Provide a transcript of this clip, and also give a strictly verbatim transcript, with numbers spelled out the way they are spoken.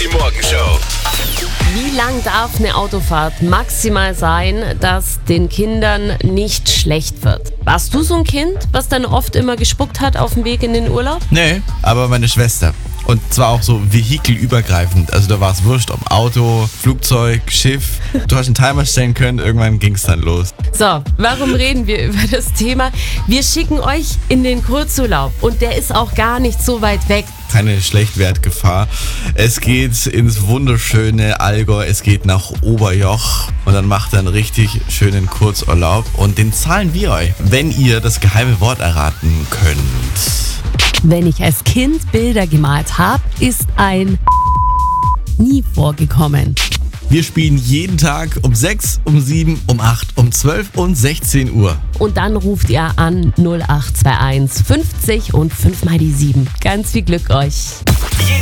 Flotti Morgenshow. Wie lang darf eine Autofahrt maximal sein, dass den Kindern nicht schlecht wird? Warst du so ein Kind, was dann oft immer gespuckt hat auf dem Weg in den Urlaub? Nee, aber meine Schwester. Und zwar auch so vehikelübergreifend. Also da war es wurscht, ob Auto, Flugzeug, Schiff. Du hast einen Timer stellen können, irgendwann ging es dann los. So, warum reden wir über das Thema? Wir schicken euch in den Kurzurlaub und der ist auch gar nicht so weit weg. Keine Schlechtwertgefahr. Es geht ins wunderschöne Allgäu, es geht nach Oberjoch und dann macht ihr einen richtig schönen Kurzurlaub und den zahlen wir euch, wenn ihr das geheime Wort erraten könnt. Wenn ich als Kind Bilder gemalt habe, ist ein nie vorgekommen. Wir spielen jeden Tag um sechs, um sieben, um acht, um zwölf und sechzehn Uhr. Und dann ruft ihr an null acht zwei eins fünfzig und fünf mal die sieben. Ganz viel Glück euch.